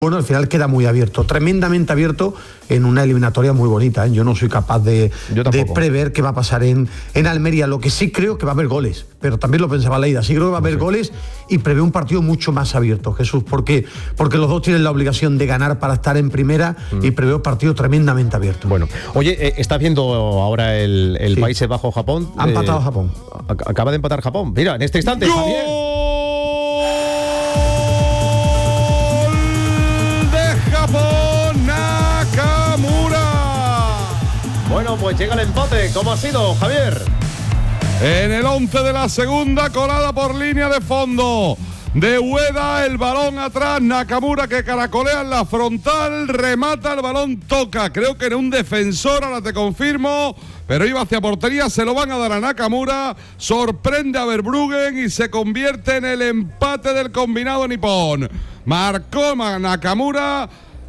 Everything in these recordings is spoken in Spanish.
Bueno, al final queda muy abierto, tremendamente abierto en una eliminatoria muy bonita, ¿eh? Yo no soy capaz de prever qué va a pasar en Almería. Lo que sí creo que va a haber goles, pero también lo pensaba Leida, sí creo que va a haber goles y prevé un partido mucho más abierto, Jesús, porque los dos tienen la obligación de ganar para estar en primera y prevé un partido tremendamente abierto. Bueno, oye, estás viendo ahora el Países Bajos-Japón. Ha empatado Japón. Acaba de empatar Japón. Mira, en este instante, Javier. Bueno, pues llega el empate. ¿Cómo ha sido, Javier? En el 11 de la segunda, colada por línea de fondo de Ueda, el balón atrás, Nakamura que caracolea en la frontal, remata, el balón toca, creo que en un defensor, ahora te confirmo, pero iba hacia portería, se lo van a dar a Nakamura, sorprende a Verbruggen y se convierte en el empate del combinado nipón. Marcó Nakamura,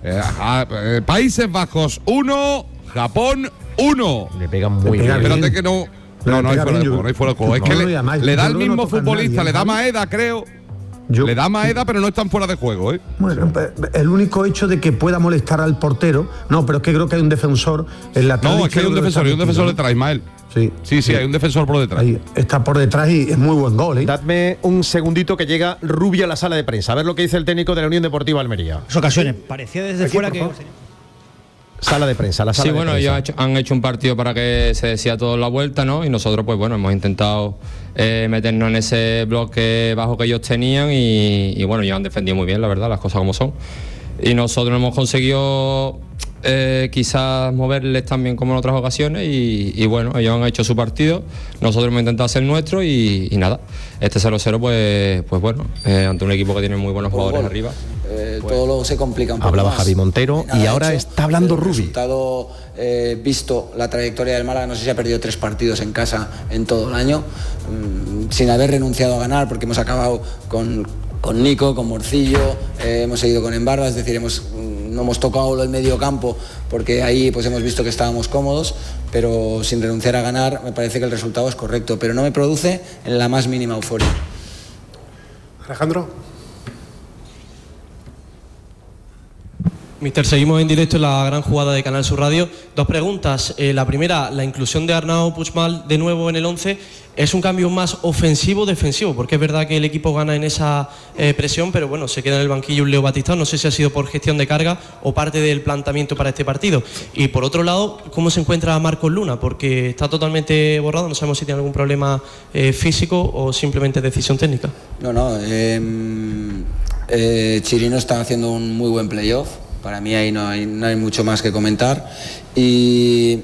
Países Bajos 1, Japón 1. Le pegan muy bien. Espérate que no hay fuera de juego, no hay fuera de juego. Es que le da el mismo futbolista, le da Maeda, creo. Le da Maeda, pero no están fuera de juego, ¿eh? Bueno, el único hecho de que pueda molestar al portero, no, pero es que creo que hay un defensor en la No, es que hay un defensor detrás, Ismael. Sí, hay un defensor por detrás. Ahí está por detrás y es muy buen gol, ¿eh? Dadme un segundito que llega Rubio a la sala de prensa. A ver lo que dice el técnico de la Unión Deportiva Almería. En ocasiones parecía desde fuera que... Sala de prensa, la sala de prensa. Sí, bueno, ellos han hecho un partido para que se decida todo la vuelta, ¿no? Y nosotros, pues bueno, hemos intentado meternos en ese bloque bajo que ellos tenían y bueno, ellos han defendido muy bien, la verdad, las cosas como son. Y nosotros hemos conseguido quizás moverles también como en otras ocasiones y bueno, ellos han hecho su partido, nosotros hemos intentado hacer nuestro y nada, este 0-0 pues bueno, ante un equipo que tiene muy buenos jugadores arriba. Todo luego se complica un poco. Hablaba más. Javi Montero y ahora está hablando Rubi. Resultado, visto la trayectoria del Málaga, no sé si ha perdido 3 partidos en casa en todo el año, sin haber renunciado a ganar, porque hemos acabado con Nico, con Morcillo, hemos seguido con Embarda, es decir, no hemos tocado el medio campo porque ahí pues hemos visto que estábamos cómodos, pero sin renunciar a ganar me parece que el resultado es correcto, pero no me produce en la más mínima euforia. Alejandro. Mister, seguimos en directo en la gran jugada de Canal Sur Radio. 2 preguntas. La primera, la inclusión de Arnau Puigmal de nuevo en el 11, ¿es un cambio más ofensivo o defensivo? Porque es verdad que el equipo gana en esa presión, pero bueno, se queda en el banquillo un Leo Batistao. No sé si ha sido por gestión de carga o parte del planteamiento para este partido. Y por otro lado, ¿cómo se encuentra Marcos Luna? Porque está totalmente borrado, no sabemos si tiene algún problema físico o simplemente decisión técnica. Chirino está haciendo un muy buen playoff. Para mí ahí no hay mucho más que comentar. Y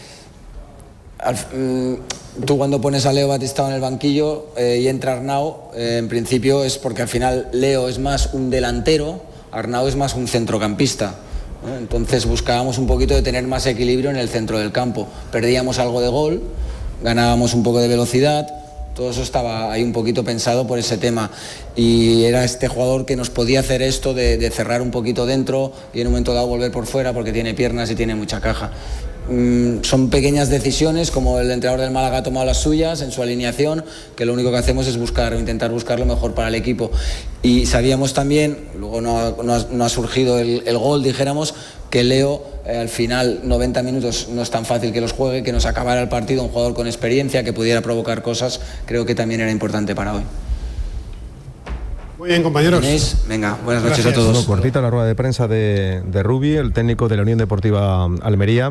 tú cuando pones a Leo Batistao en el banquillo y entra Arnau, en principio es porque al final Leo es más un delantero, Arnau es más un centrocampista, ¿no? Entonces buscábamos un poquito de tener más equilibrio en el centro del campo. Perdíamos algo de gol, ganábamos un poco de velocidad. Todo eso estaba ahí un poquito pensado por ese tema y era este jugador que nos podía hacer esto de cerrar un poquito dentro y en un momento dado volver por fuera porque tiene piernas y tiene mucha caja. Son pequeñas decisiones, como el entrenador del Málaga ha tomado las suyas en su alineación, que lo único que hacemos es intentar buscar lo mejor para el equipo. Y sabíamos también, luego no ha surgido el gol, dijéramos, que Leo al final 90 minutos no es tan fácil que los juegue, que nos acabara el partido un jugador con experiencia, que pudiera provocar cosas, creo que también era importante para hoy. Muy bien, compañeros. Venga, buenas noches a todos. Cortita la rueda de prensa de Rubi, el técnico de la Unión Deportiva Almería.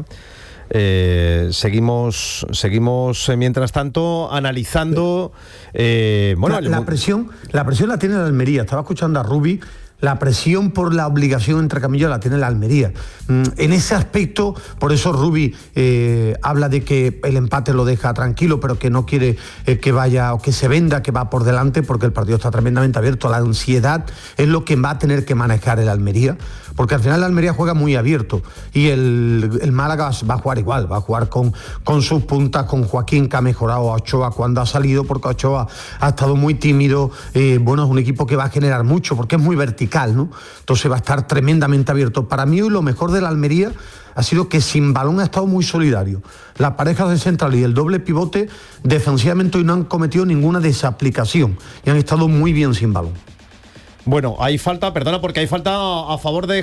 Seguimos mientras tanto analizando la presión la tiene la Almería. Estaba escuchando a Rubi. La presión por la obligación, entre comillas, la tiene la Almería. En ese aspecto, por eso Rubi habla de que el empate lo deja tranquilo, pero que no quiere que vaya o que se venda, que va por delante, porque el partido está tremendamente abierto. La ansiedad es lo que va a tener que manejar el Almería, porque al final la Almería juega muy abierto y el Málaga va a jugar igual, va a jugar con sus puntas, con Joaquín, que ha mejorado a Ochoa cuando ha salido, porque Ochoa ha estado muy tímido. Es un equipo que va a generar mucho, porque es muy vertical, ¿no? Entonces va a estar tremendamente abierto. Para mí hoy lo mejor de la Almería ha sido que sin balón ha estado muy solidario. Las parejas de central y el doble pivote defensivamente hoy no han cometido ninguna desaplicación y han estado muy bien sin balón. Bueno, hay falta, perdona, porque hay falta a favor de